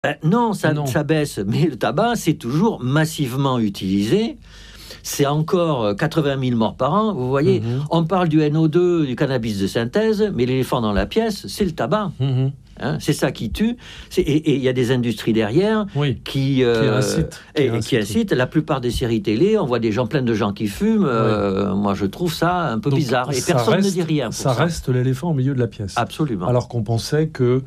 Non, Non. ça baisse, mais le tabac, c'est toujours massivement utilisé. C'est encore 80 000 morts par an. Vous voyez, on parle du NO2, du cannabis de synthèse, mais l'éléphant dans la pièce, c'est le tabac. Hein, c'est ça qui tue. Et il y a des industries derrière qui incitent. La plupart des séries télé, on voit plein de gens qui fument. Moi, je trouve ça un peu bizarre. Et personne ne dit rien pour ça. Ça reste l'éléphant au milieu de la pièce. Absolument. Alors qu'on pensait que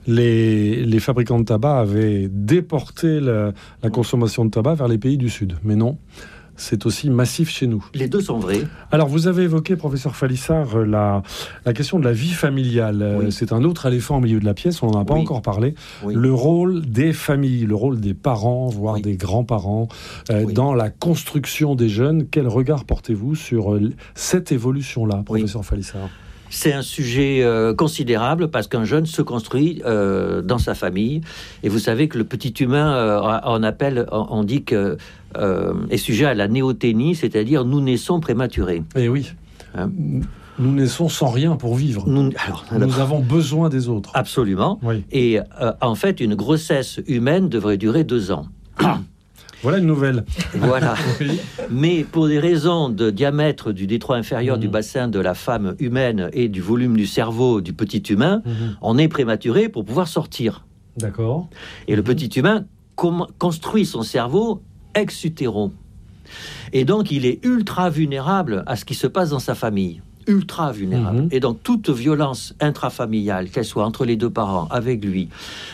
les fabricants de tabac avaient déporté la consommation de tabac vers les pays du Sud. Mais non. C'est aussi massif chez nous. Les deux sont vrais. Alors, vous avez évoqué, professeur Falissard, la question de la vie familiale. C'est un autre éléphant au milieu de la pièce, on n'en a pas encore parlé. Le rôle des familles, le rôle des parents, voire des grands-parents, dans la construction des jeunes. Quel regard portez-vous sur cette évolution-là, professeur Falissard ? C'est un sujet considérable parce qu'un jeune se construit dans sa famille. Et vous savez que le petit humain, on dit que est sujet à la néoténie, c'est-à-dire nous naissons prématurés. Eh oui. Hein? Nous naissons sans rien pour vivre. Nous avons besoin des autres. Absolument. Oui. Et en fait, une grossesse humaine devrait durer 2 ans. Voilà une nouvelle. Voilà. Mais pour des raisons de diamètre du détroit inférieur du bassin de la femme humaine et du volume du cerveau du petit humain, on est prématuré pour pouvoir sortir. D'accord. Et le petit humain construit son cerveau ex-utéro. Et donc, il est ultra vulnérable à ce qui se passe dans sa famille. Ultra vulnérable. Et donc, toute violence intrafamiliale, qu'elle soit entre les deux parents, avec lui,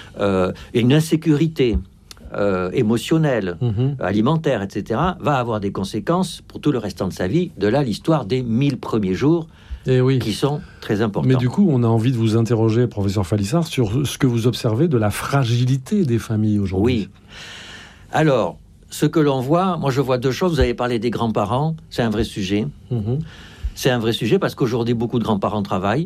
et une insécurité émotionnelle, alimentaire, etc., va avoir des conséquences pour tout le restant de sa vie. De là, l'histoire des 1000 premiers jours qui sont très importants. Mais du coup, on a envie de vous interroger, professeur Falissard, sur ce que vous observez de la fragilité des familles aujourd'hui. Oui. Alors, ce que l'on voit, moi je vois 2 choses. Vous avez parlé des grands-parents, c'est un vrai sujet. C'est un vrai sujet parce qu'aujourd'hui, beaucoup de grands-parents travaillent.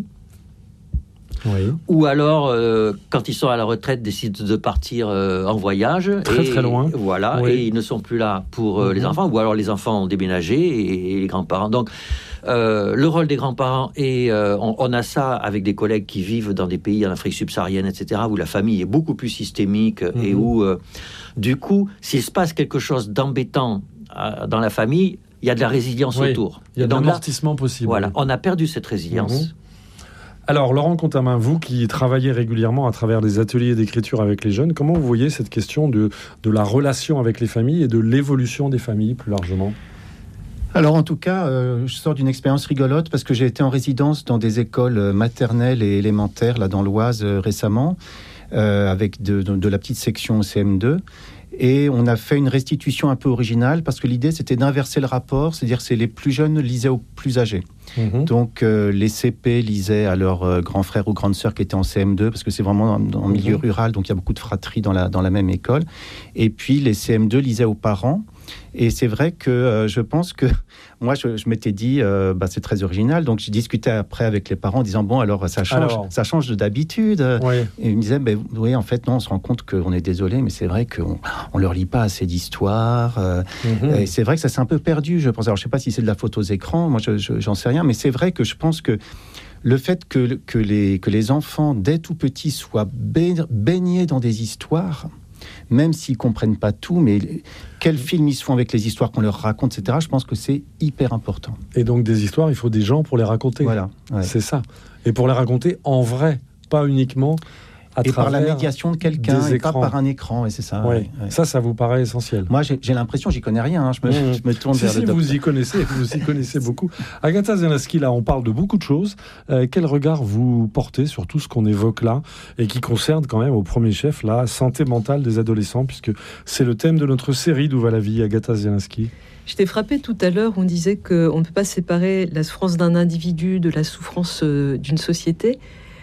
Ou alors, quand ils sont à la retraite, décident de partir en voyage. Très loin. Voilà, et ils ne sont plus là pour les enfants. Ou alors les enfants ont déménagé et les grands-parents. Donc, le rôle des grands-parents, on a ça avec des collègues qui vivent dans des pays en Afrique subsaharienne, etc., où la famille est beaucoup plus systémique et où, du coup, s'il se passe quelque chose d'embêtant dans la famille, il y a de la résilience autour. Il y a de l'amortissement possible. Voilà, on a perdu cette résilience. Alors, Laurent Contamin, vous qui travaillez régulièrement à travers des ateliers d'écriture avec les jeunes, comment vous voyez cette question de la relation avec les familles et de l'évolution des familles plus largement ? Alors en tout cas, je sors d'une expérience rigolote parce que j'ai été en résidence dans des écoles maternelles et élémentaires, là dans l'Oise récemment, avec de la petite section CM2. Et on a fait une restitution un peu originale parce que l'idée c'était d'inverser le rapport, c'est-à-dire que les plus jeunes lisaient aux plus âgés. Donc les CP lisaient à leurs grands frères ou grandes sœurs qui étaient en CM2 parce que c'est vraiment en milieu rural, donc il y a beaucoup de fratries dans la même école. Et puis les CM2 lisaient aux parents. Et c'est vrai que je pense que moi je m'étais dit c'est très original, donc j'ai discuté après avec les parents en disant bon alors ça change d'habitude. Et ils me disaient oui en fait non, on se rend compte qu'on est désolé mais c'est vrai qu'on leur lit pas assez d'histoires et c'est vrai que ça s'est un peu perdu, je pense. Alors je sais pas si c'est de la faute aux écrans, moi j'en sais rien, mais c'est vrai que je pense que le fait que les enfants dès tout petits soient baignés dans des histoires, même s'ils comprennent pas tout, mais quels films ils se font avec les histoires qu'on leur raconte, etc., je pense que c'est hyper important. Et donc des histoires, il faut des gens pour les raconter. Voilà. C'est ça. Et pour les raconter en vrai, pas uniquement à travers par la médiation de quelqu'un, et pas par un écran, et c'est ça. Ça vous paraît essentiel. Moi, j'ai l'impression, j'y connais rien. Je me tourne vers le docteur. Vous y connaissez beaucoup. Agatha Zielinski, là, on parle de beaucoup de choses. Quel regard vous portez sur tout ce qu'on évoque là, et qui concerne quand même au premier chef la santé mentale des adolescents, puisque c'est le thème de notre série D'où va la vie, Agatha Zielinski. J'étais frappée tout à l'heure, on disait qu'on ne peut pas séparer la souffrance d'un individu de la souffrance d'une société.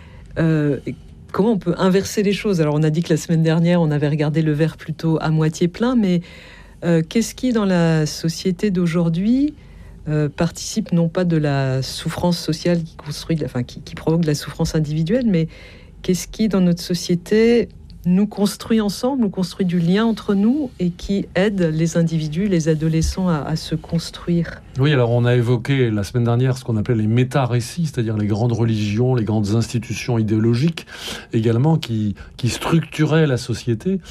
Comment on peut inverser les choses ? Alors on a dit que la semaine dernière on avait regardé le verre plutôt à moitié plein, mais qu'est-ce qui dans la société d'aujourd'hui participe non pas de la souffrance sociale qui provoque de la souffrance individuelle, mais qu'est-ce qui dans notre société nous construit ensemble, nous construit du lien entre nous et qui aide les individus, les adolescents à se construire. Oui, alors on a évoqué la semaine dernière ce qu'on appelait les méta-récits, c'est-à-dire les grandes religions, les grandes institutions idéologiques également qui structuraient la société.